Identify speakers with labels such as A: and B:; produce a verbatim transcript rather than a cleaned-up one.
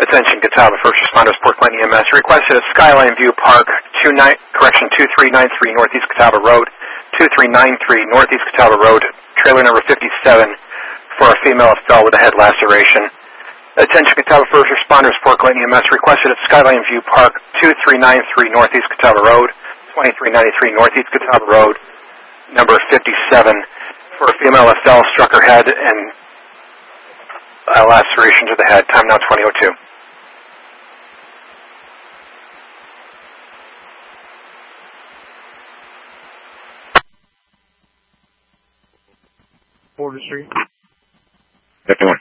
A: Attention, Catawba First Responders, Portland E M S. Requested at Skyline View Park, two nine, correction, two three nine three Northeast Catawba Road, two three nine three Northeast Catawba Road, trailer number fifty-seven, for a female fell with a head laceration. Attention, Catawba First Responders, Portland E M S. Requested at Skyline View Park, two three nine three Northeast Catawba Road, twenty-three ninety-three Northeast Catawba Road, number fifty-seven, for a female that fell, struck her head, and a laceration to the head. Time now twenty oh two.
B: Border Street.
C: Second one.